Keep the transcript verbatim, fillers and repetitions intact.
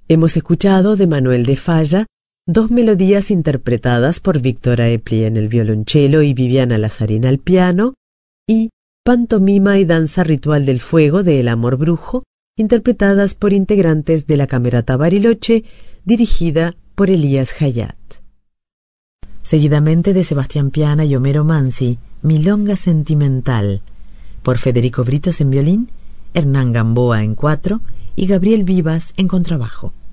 Hemos escuchado de Manuel de Falla dos melodías interpretadas por Víctor Aepli en el violonchelo y Viviana Lazzarín al piano, y Pantomima y danza ritual del fuego de El amor brujo, interpretadas por integrantes de la Camerata Bariloche, dirigida por Elías Hayat. Seguidamente de Sebastián Piana y Homero Manzi, Milonga Sentimental, por Federico Britos en violín, Hernán Gamboa en cuatro y Gabriel Vivas en contrabajo.